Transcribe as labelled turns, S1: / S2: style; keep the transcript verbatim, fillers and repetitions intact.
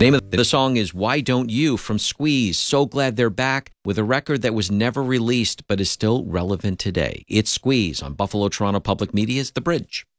S1: name of the song is Why Don't You from Squeeze. So glad they're back with a record that was never released but is still relevant today. It's Squeeze on Buffalo Toronto Public Media's The Bridge.